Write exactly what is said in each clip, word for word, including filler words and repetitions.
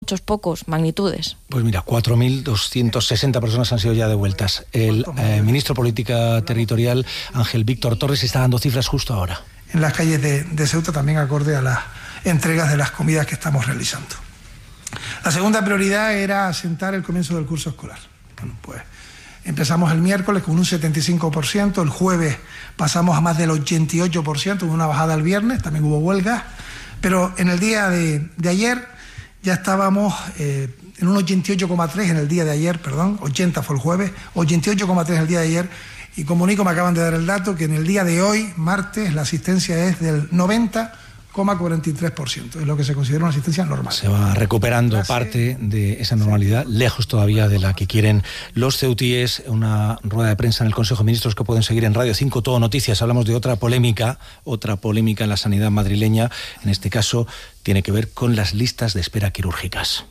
muchos, pocos, magnitudes. Pues mira, cuatro mil doscientas sesenta personas han sido ya devueltas. El eh, ministro de Política Territorial, Ángel Víctor Torres, está dando cifras justo ahora. En las calles de, de Ceuta, también acorde a las entregas de las comidas que estamos realizando. La segunda prioridad era asentar el comienzo del curso escolar. Bueno, pues empezamos el miércoles con un setenta y cinco por ciento, el jueves pasamos a más del ochenta y ocho por ciento, hubo una bajada el viernes, también hubo huelgas, pero en el día de, de ayer ya estábamos eh, en un ochenta y ocho coma tres en el día de ayer, perdón, ochenta fue el jueves, ochenta y ocho coma tres el día de ayer, y comunico, me acaban de dar el dato, que en el día de hoy, martes, la asistencia es del noventa coma cuarenta y tres por ciento, es lo que se considera una asistencia normal. Se va recuperando Gracias. parte de esa normalidad, lejos todavía de la que quieren los ceutíes. Una rueda de prensa en el Consejo de Ministros que pueden seguir en Radio cinco, Todo Noticias. Hablamos de otra polémica, otra polémica en la sanidad madrileña. En este caso tiene que ver con las listas de espera quirúrgicas.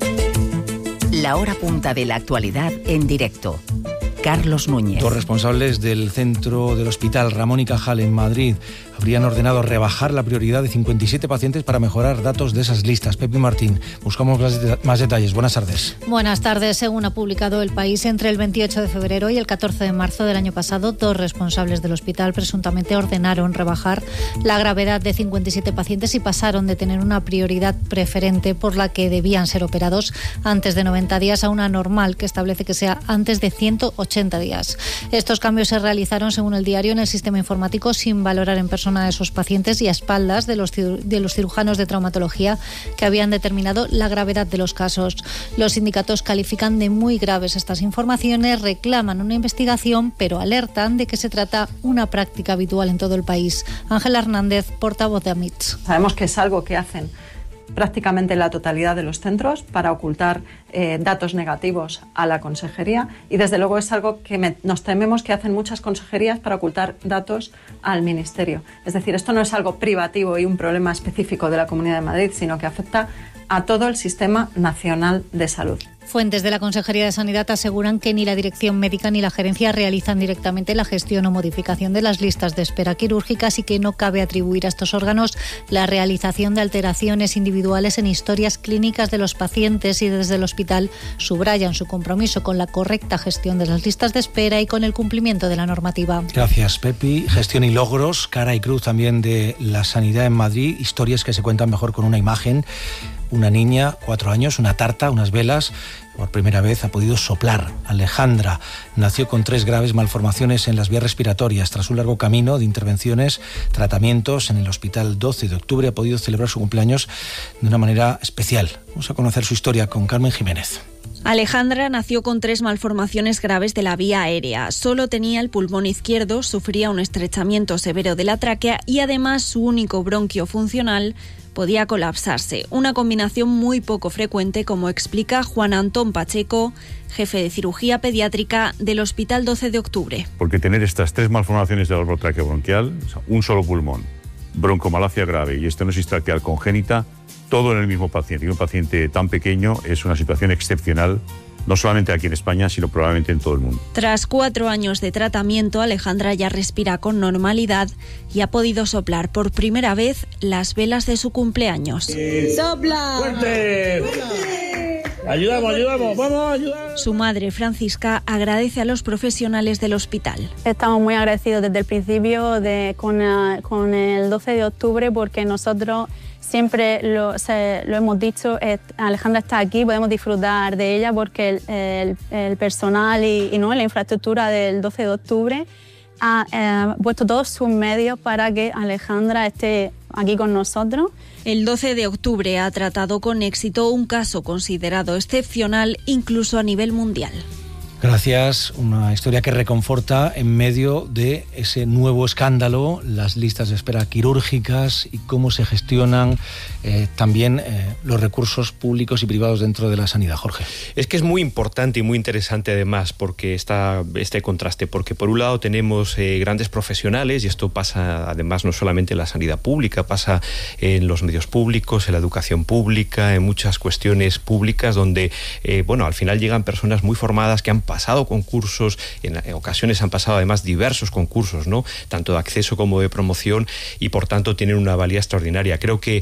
La hora punta de la actualidad en directo. Carlos Núñez. Dos responsables del centro del Hospital Ramón y Cajal en Madrid habrían ordenado rebajar la prioridad de cincuenta y siete pacientes para mejorar datos de esas listas. Pepi Martín, buscamos más detalles. Buenas tardes. Buenas tardes. Según ha publicado El País, entre el veintiocho de febrero y el catorce de marzo del año pasado, dos responsables del hospital presuntamente ordenaron rebajar la gravedad de cincuenta y siete pacientes y pasaron de tener una prioridad preferente por la que debían ser operados antes de noventa días a una normal que establece que sea antes de ciento ochenta días. Estos cambios se realizaron, según el diario, en el sistema informático sin valorar en persona a esos pacientes y a espaldas de los, de los cirujanos de traumatología que habían determinado la gravedad de los casos. Los sindicatos califican de muy graves estas informaciones, reclaman una investigación, pero alertan de que se trata una práctica habitual en todo el país. Ángela Hernández, portavoz de A M I T S. Sabemos que es algo que hacen prácticamente la totalidad de los centros para ocultar eh, datos negativos a la consejería, y desde luego es algo que me, nos tememos que hacen muchas consejerías para ocultar datos al ministerio. Es decir, esto no es algo privativo y un problema específico de la Comunidad de Madrid, sino que afecta a todo el sistema nacional de salud. Fuentes de la Consejería de Sanidad aseguran que ni la Dirección Médica ni la Gerencia realizan directamente la gestión o modificación de las listas de espera quirúrgicas y que no cabe atribuir a estos órganos la realización de alteraciones individuales en historias clínicas de los pacientes, y desde el hospital subrayan su compromiso con la correcta gestión de las listas de espera y con el cumplimiento de la normativa. Gracias, Pepi. Gestión y logros, cara y cruz también de la sanidad en Madrid, historias que se cuentan mejor con una imagen. Una niña, cuatro años, una tarta, unas velas. Por primera vez ha podido soplar. Alejandra nació con tres graves malformaciones en las vías respiratorias. Tras un largo camino de intervenciones, tratamientos en el Hospital doce de octubre, ha podido celebrar su cumpleaños de una manera especial. Vamos a conocer su historia con Carmen Jiménez. Alejandra nació con tres malformaciones graves de la vía aérea. Solo tenía el pulmón izquierdo, sufría un estrechamiento severo de la tráquea y además su único bronquio funcional podía colapsarse. Una combinación muy poco frecuente, como explica Juan Antón Pacheco, jefe de cirugía pediátrica del Hospital doce de octubre. Porque tener estas tres malformaciones del árbol traqueobronquial, o sea, un solo pulmón, broncomalacia grave y estenosis traqueal congénita, todo en el mismo paciente, y un paciente tan pequeño, es una situación excepcional, no solamente aquí en España, sino probablemente en todo el mundo. Tras cuatro años de tratamiento, Alejandra ya respira con normalidad y ha podido soplar por primera vez las velas de su cumpleaños. ¡Sopla! ¡Fuerte! ¡Fuerte! Ayudamos, ayudamos, vamos a ayudar. Su madre, Francisca, agradece a los profesionales del hospital. Estamos muy agradecidos desde el principio de, con, uh, con el doce de octubre, porque nosotros siempre lo, se, lo hemos dicho, eh, Alejandra está aquí, podemos disfrutar de ella porque el, el, el personal y, y no, la infraestructura del doce de octubre ha eh, puesto todos sus medios para que Alejandra esté aquí con nosotros. El doce de octubre ha tratado con éxito un caso considerado excepcional incluso a nivel mundial. Gracias, una historia que reconforta en medio de ese nuevo escándalo, las listas de espera quirúrgicas y cómo se gestionan eh, también eh, los recursos públicos y privados dentro de la sanidad. Jorge. Es que es muy importante y muy interesante además porque está este contraste, porque por un lado tenemos eh, grandes profesionales, y esto pasa además no solamente en la sanidad pública, pasa en los medios públicos, en la educación pública, en muchas cuestiones públicas donde, eh, bueno, al final llegan personas muy formadas que han pasado concursos, en, en ocasiones han pasado además diversos concursos, ¿no? Tanto de acceso como de promoción, y por tanto tienen una valía extraordinaria. Creo que cuando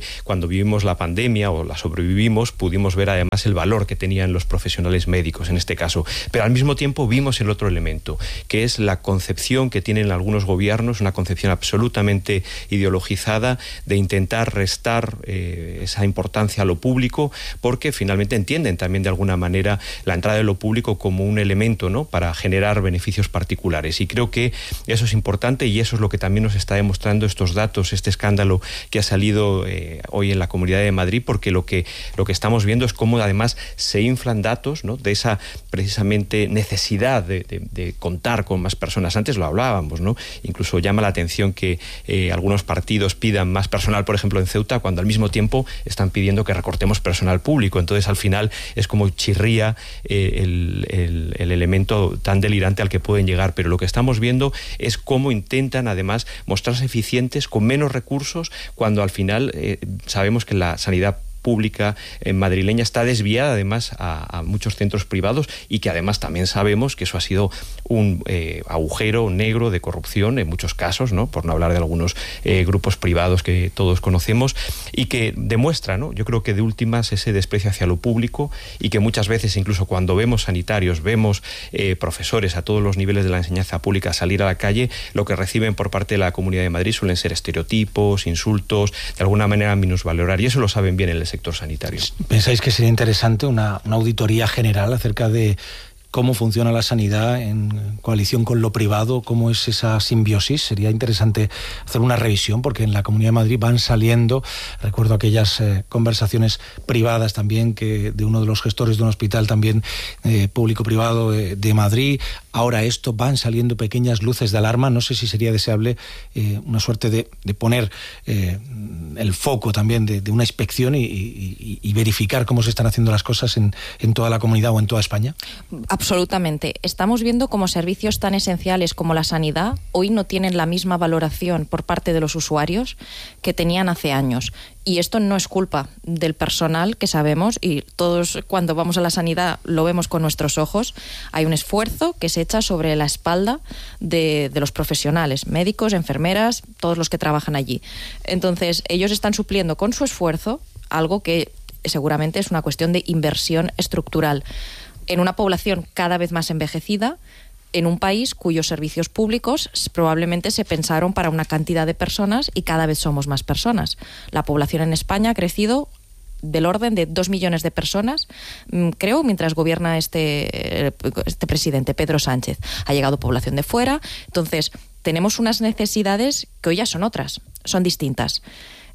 vivimos la pandemia o la sobrevivimos, pudimos ver además el valor que tenían los profesionales médicos en este caso. Pero al mismo tiempo vimos el otro elemento, que es la concepción que tienen algunos gobiernos, una concepción absolutamente ideologizada de intentar restar eh, esa importancia a lo público, porque finalmente entienden también de alguna manera la entrada de lo público como un elemento, ¿no?, para generar beneficios particulares. Y creo que eso es importante y eso es lo que también nos está demostrando estos datos, este escándalo que ha salido eh, hoy en la Comunidad de Madrid, porque lo que, lo que estamos viendo es cómo además se inflan datos, ¿no?, de esa precisamente necesidad de, de, de contar con más personas. Antes lo hablábamos, ¿no? Incluso llama la atención que eh, algunos partidos pidan más personal, por ejemplo, en Ceuta, cuando al mismo tiempo están pidiendo que recortemos personal público. Entonces, al final, es como chirría eh, el, el, el elemento tan delirante al que pueden llegar. Pero lo que estamos viendo es cómo intentan, además, mostrarse eficientes con menos recursos, cuando al final eh, sabemos que la sanidad pública eh, madrileña está desviada además a, a muchos centros privados, y que además también sabemos que eso ha sido un eh, agujero negro de corrupción en muchos casos, ¿no?, por no hablar de algunos eh, grupos privados que todos conocemos, y que demuestra, ¿no?, yo creo que de últimas ese desprecio hacia lo público, y que muchas veces incluso cuando vemos sanitarios, vemos eh, profesores a todos los niveles de la enseñanza pública salir a la calle, lo que reciben por parte de la Comunidad de Madrid suelen ser estereotipos, insultos, de alguna manera minusvalorar, y eso lo saben bien en el sector sanitario. ¿Pensáis que sería interesante una, una auditoría general acerca de cómo funciona la sanidad en coalición con lo privado, cómo es esa simbiosis? Sería interesante hacer una revisión, porque en la Comunidad de Madrid van saliendo, recuerdo aquellas eh, conversaciones privadas también, que de uno de los gestores de un hospital también eh, público-privado de, de Madrid. Ahora esto, van saliendo pequeñas luces de alarma. No sé si sería deseable eh, una suerte de, de poner eh, el foco también de, de una inspección y, y, y verificar cómo se están haciendo las cosas en, en toda la comunidad o en toda España. Absolutamente. Estamos viendo cómo servicios tan esenciales como la sanidad hoy no tienen la misma valoración por parte de los usuarios que tenían hace años. Y esto no es culpa del personal, que sabemos, y todos cuando vamos a la sanidad lo vemos con nuestros ojos. Hay un esfuerzo que se echa sobre la espalda de, de los profesionales, médicos, enfermeras, todos los que trabajan allí. Entonces, ellos están supliendo con su esfuerzo algo que seguramente es una cuestión de inversión estructural en una población cada vez más envejecida, en un país cuyos servicios públicos probablemente se pensaron para una cantidad de personas y cada vez somos más personas. La población en España ha crecido del orden de dos millones de personas, creo, mientras gobierna este, este presidente, Pedro Sánchez. Ha llegado población de fuera, entonces tenemos unas necesidades que hoy ya son otras, son distintas.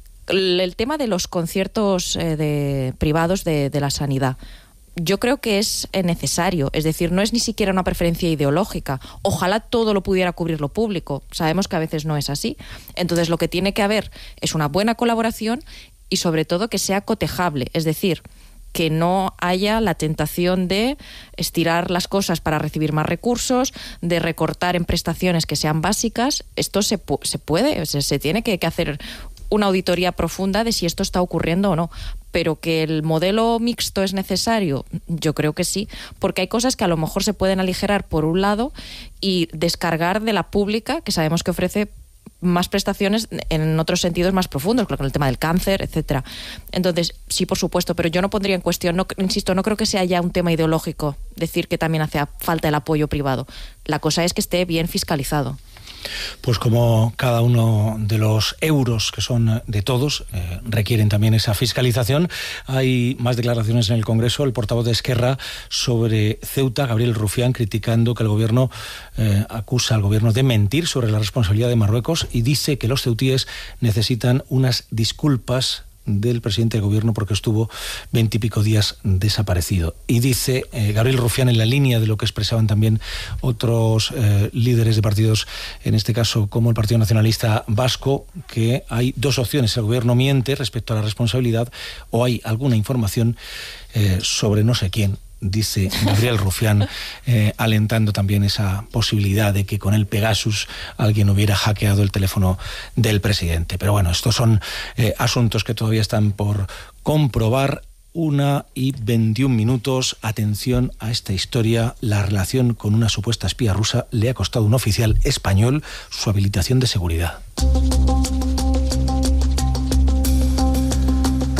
El, el tema de los conciertos eh, de, privados de, de la sanidad, yo creo que es necesario, es decir, no es ni siquiera una preferencia ideológica. Ojalá todo lo pudiera cubrir lo público, sabemos que a veces no es así. Entonces lo que tiene que haber es una buena colaboración y sobre todo que sea cotejable, es decir, que no haya la tentación de estirar las cosas para recibir más recursos, de recortar en prestaciones que sean básicas. Esto se, pu- se puede, se, se tiene que, que hacer una auditoría profunda de si esto está ocurriendo o no. Pero que el modelo mixto es necesario, yo creo que sí, porque hay cosas que a lo mejor se pueden aligerar por un lado y descargar de la pública, que sabemos que ofrece más prestaciones en otros sentidos más profundos, con el tema del cáncer, etcétera. Entonces, sí, por supuesto, pero yo no pondría en cuestión, no, insisto, no creo que sea ya un tema ideológico decir que también hace falta el apoyo privado. La cosa es que esté bien fiscalizado. Pues como cada uno de los euros que son de todos eh, requieren también esa fiscalización, hay más declaraciones en el Congreso. El portavoz de Esquerra sobre Ceuta, Gabriel Rufián, criticando que el gobierno eh, acusa al gobierno de mentir sobre la responsabilidad de Marruecos y dice que los ceutíes necesitan unas disculpas del presidente de gobierno porque estuvo veintipico días desaparecido. Y dice eh, Gabriel Rufián, en la línea de lo que expresaban también otros eh, líderes de partidos, en este caso como el Partido Nacionalista Vasco, que hay dos opciones: el gobierno miente respecto a la responsabilidad o hay alguna información eh, sobre no sé quién. Dice Gabriel Rufián, eh, alentando también esa posibilidad de que con el Pegasus alguien hubiera hackeado el teléfono del presidente. Pero bueno, estos son eh, asuntos que todavía están por comprobar. Una y veintiún minutos. Atención a esta historia. La relación con una supuesta espía rusa le ha costado a un oficial español su habilitación de seguridad.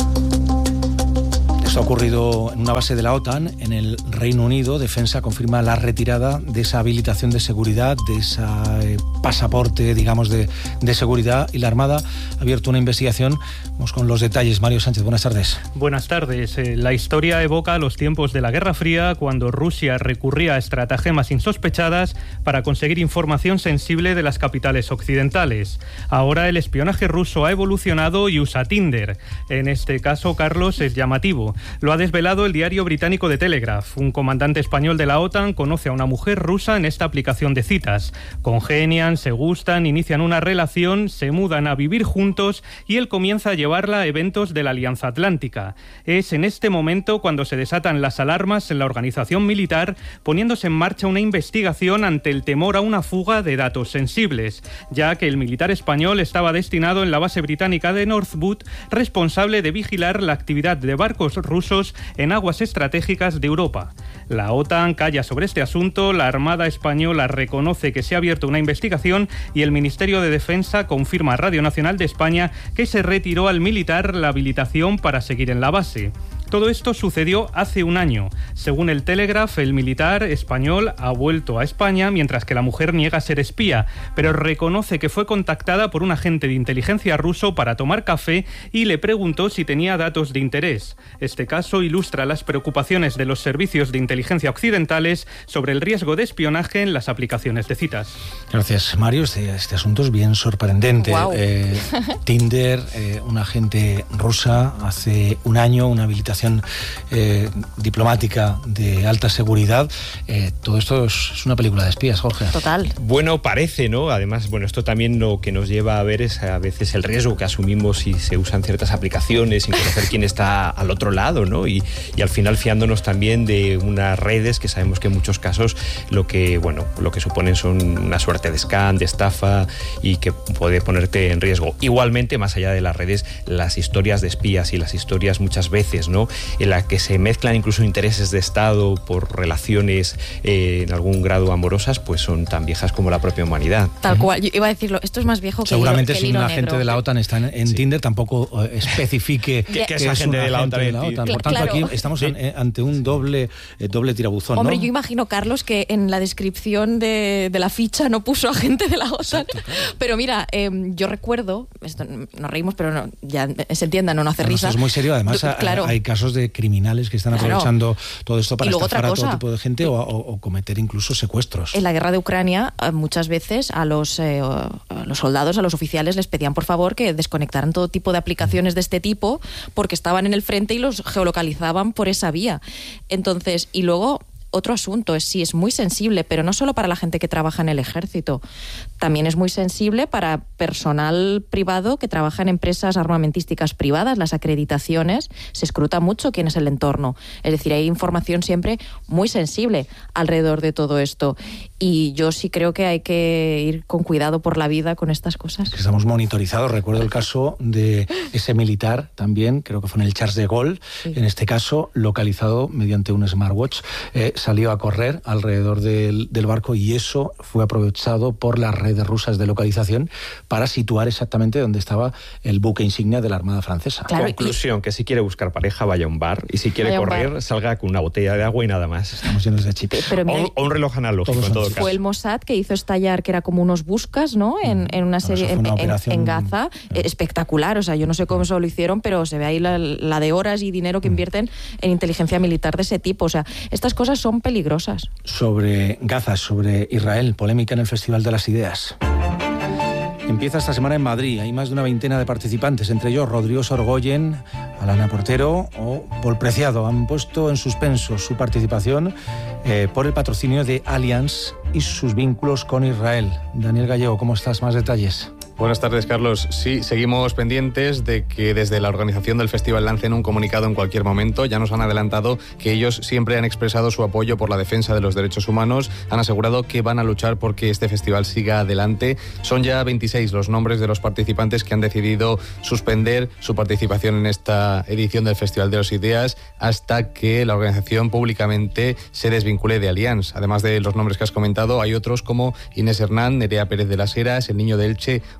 Esto ha ocurrido en una base de la OTAN en el Reino Unido. Defensa confirma la retirada de esa habilitación de seguridad, de ese eh, pasaporte, digamos, de, de seguridad, y la Armada ha abierto una investigación. Vamos con los detalles. Mario Sánchez, buenas tardes. Buenas tardes. Eh, la historia evoca los tiempos de la Guerra Fría, cuando Rusia recurría a estratagemas insospechadas para conseguir información sensible de las capitales occidentales. Ahora el espionaje ruso ha evolucionado y usa Tinder. En este caso, Carlos, es llamativo. Lo ha desvelado el diario británico The Telegraph. Un comandante español de la OTAN conoce a una mujer rusa en esta aplicación de citas. Congenian, se gustan, inician una relación, se mudan a vivir juntos y él comienza a llevarla a eventos de la Alianza Atlántica. Es en este momento cuando se desatan las alarmas en la organización militar, poniéndose en marcha una investigación ante el temor a una fuga de datos sensibles, ya que el militar español estaba destinado en la base británica de Northwood, responsable de vigilar la actividad de barcos rusos en aguas estratégicas de Europa. La OTAN calla sobre este asunto, la Armada española reconoce que se ha abierto una investigación y el Ministerio de Defensa confirma a Radio Nacional de España que se retiró al militar la habilitación para seguir en la base. Todo esto sucedió hace un año. Según el Telegraph, el militar español ha vuelto a España, mientras que la mujer niega ser espía, pero reconoce que fue contactada por un agente de inteligencia ruso para tomar café y le preguntó si tenía datos de interés. Este caso ilustra las preocupaciones de los servicios de inteligencia occidentales sobre el riesgo de espionaje en las aplicaciones de citas. Gracias, Mario. Este, este asunto es bien sorprendente. Wow. Eh, Tinder, eh, una agente rusa hace un año, una habilitación Eh, diplomática de alta seguridad. Eh, todo esto es, es una película de espías, Jorge. Total. Bueno, parece, ¿no? Además, bueno, esto también lo que nos lleva a ver es a veces el riesgo que asumimos si se usan ciertas aplicaciones sin conocer quién está al otro lado, ¿no? Y, y al final fiándonos también de unas redes que sabemos que en muchos casos lo que, bueno, lo que suponen son una suerte de scam, de estafa, y que puede ponerte en riesgo. Igualmente, más allá de las redes, las historias de espías y las historias muchas veces, ¿no?, en la que se mezclan incluso intereses de Estado por relaciones eh, en algún grado amorosas, pues son tan viejas como la propia humanidad. Tal cual. Yo iba a decirlo, esto es más viejo que seguramente el, que el si hilo un agente negro. de la OTAN está en, en Sí. Tinder, tampoco eh, especifique que, que es es agente un de la agente OTAN. de la OTAN. Por tanto, Claro. aquí estamos Sí. en, eh, ante un doble, eh, doble tirabuzón, Hombre, ¿no? yo imagino, Carlos, que en la descripción de, de la ficha no puso agente de la OTAN. Exacto, claro. Pero mira, eh, yo recuerdo, esto nos reímos, pero no, ya se entienda, no, no hace No, risa. esto es muy serio. Además, Yo, claro. hay casos de criminales que están Claro. aprovechando todo esto para Y luego estafar a otra todo cosa. tipo de gente o, o, o cometer incluso secuestros. En la guerra de Ucrania, muchas veces a los, eh, a los soldados, a los oficiales, les pedían por favor que desconectaran todo tipo de aplicaciones de este tipo porque estaban en el frente y los geolocalizaban por esa vía. Entonces, y luego... Otro asunto es sí, es muy sensible, pero no solo para la gente que trabaja en el ejército, también es muy sensible para personal privado que trabaja en empresas armamentísticas privadas. Las acreditaciones, se escruta mucho quién es el entorno. Es decir, hay información siempre muy sensible alrededor de todo esto. Y yo sí creo que hay que ir con cuidado por la vida con estas cosas. Que estamos monitorizados. Recuerdo el caso de ese militar también, creo que fue en el Charles de Gaulle, sí. En este caso localizado mediante un smartwatch. Eh, salió a correr alrededor del, del barco y eso fue aprovechado por las redes rusas de localización para situar exactamente donde estaba el buque insignia de la Armada francesa. Claro, conclusión, que si quiere buscar pareja vaya a un bar y si quiere correr salga con una botella de agua y nada más. Estamos llenos de chips. Pero mira, o, o un reloj analógico en todo caso. Fue el Mossad que hizo estallar, que era como unos buscas, ¿no? En, en una serie, una en, en, en Gaza. Eh. Espectacular, o sea, yo no sé cómo eso lo hicieron, pero se ve ahí la, la de horas y dinero que invierten en inteligencia militar de ese tipo. O sea, estas cosas son peligrosas. Sobre Gaza, sobre Israel, polémica en el Festival de las Ideas. Empieza esta semana en Madrid. Hay más de una veintena de participantes, entre ellos Rodrigo Sorgoyen, Alana Portero o Pol Preciado. Han puesto en suspenso su participación eh, por el patrocinio de Allianz y sus vínculos con Israel. Daniel Gallego, ¿cómo estás? Más detalles. Buenas tardes, Carlos. Sí, seguimos pendientes de que desde la organización del festival lancen un comunicado en cualquier momento. Ya nos han adelantado que ellos siempre han expresado su apoyo por la defensa de los derechos humanos. Han asegurado que van a luchar porque este festival siga adelante. Son ya veintiséis los nombres de los participantes que han decidido suspender su participación en esta edición del Festival de las Ideas hasta que la organización públicamente se desvincule de Allianz. Además de los nombres que has comentado, hay otros como Inés Hernán, Nerea Pérez de las Heras, El Niño de Elche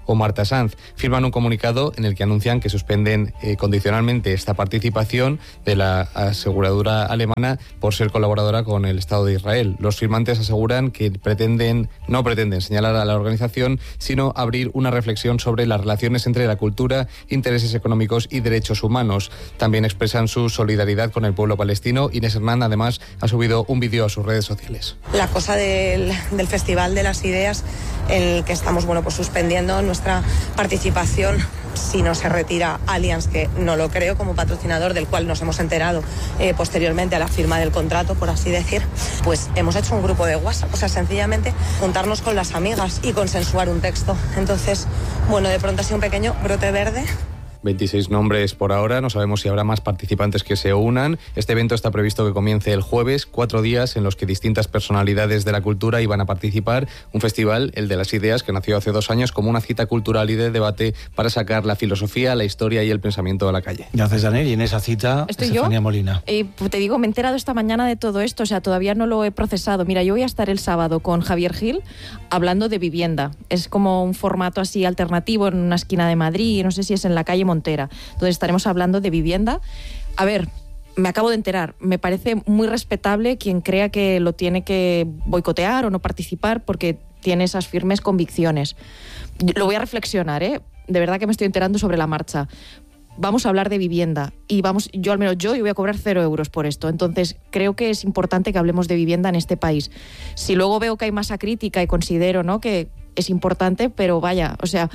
o Marta Sanz. Firman un comunicado en el que anuncian que suspenden eh, condicionalmente esta participación de la aseguradora alemana por ser colaboradora con el Estado de Israel. Los firmantes aseguran que pretenden, no pretenden señalar a la organización, sino abrir una reflexión sobre las relaciones entre la cultura, intereses económicos y derechos humanos. También expresan su solidaridad con el pueblo palestino. Inés Hernán, además, ha subido un vídeo a sus redes sociales. La cosa del, del Festival de las Ideas, en el que estamos bueno, pues suspendiendo nuestra participación si no se retira Allianz, que no lo creo, como patrocinador, del cual nos hemos enterado eh, posteriormente a la firma del contrato, por así decir. Pues hemos hecho un grupo de WhatsApp, o sea, sencillamente juntarnos con las amigas y consensuar un texto. Entonces, bueno, de pronto ha sido un pequeño brote verde. veintiséis nombres por ahora, no sabemos si habrá más participantes que se unan. Este evento está previsto que comience el jueves, cuatro días en los que distintas personalidades de la cultura iban a participar. Un festival, el de las ideas, que nació hace dos años como una cita cultural y de debate para sacar la filosofía, la historia y el pensamiento a la calle. Gracias, Daniel. Y en esa cita, ¿Estoy Estefanía yo? Molina. Eh, pues te digo, me he enterado esta mañana de todo esto, o sea, todavía no lo he procesado. Mira, yo voy a estar el sábado con Javier Gil hablando de vivienda. Es como un formato así alternativo en una esquina de Madrid, no sé si es en la calle Montera. Entonces estaremos hablando de vivienda. A ver, me acabo de enterar, me parece muy respetable quien crea que lo tiene que boicotear o no participar porque tiene esas firmes convicciones. Lo voy a reflexionar, ¿eh? De verdad que me estoy enterando sobre la marcha. Vamos a hablar de vivienda y vamos, yo al menos yo, yo voy a cobrar cero euros por esto. Entonces creo que es importante que hablemos de vivienda en este país. Si luego veo que hay masa crítica y considero, ¿no?, que es importante, pero vaya, o sea,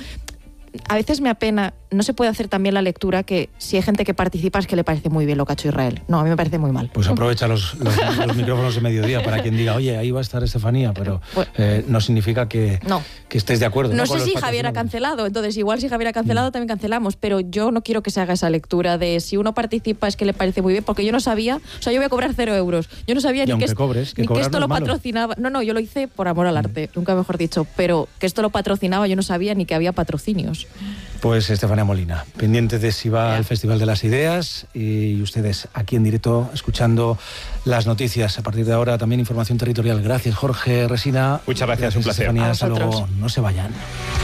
a veces me apena, no se puede hacer también la lectura que si hay gente que participa es que le parece muy bien lo que ha hecho Israel. No, a mí me parece muy mal. Pues aprovecha los, los, los micrófonos de mediodía para quien diga, oye, ahí va a estar Estefanía, pero eh, no significa que, no. que estés de acuerdo. No, ¿no? sé si Javier ha cancelado, entonces igual si Javier ha cancelado mm. también cancelamos, pero yo no quiero que se haga esa lectura de si uno participa es que le parece muy bien, porque yo no sabía, o sea, yo voy a cobrar cero euros. Yo no sabía y ni, que, es, cobres, que, ni que esto no lo es patrocinaba. No, no, yo lo hice por amor al arte, mm. nunca mejor dicho, pero que esto lo patrocinaba, yo no sabía ni que había patrocinios. Pues Estefanía Molina, pendiente de si va al Festival de las Ideas y ustedes aquí en directo escuchando las noticias. A partir de ahora también información territorial. Gracias, Jorge Resina. Muchas gracias, gracias un placer. Estefanía, hasta luego. No se vayan.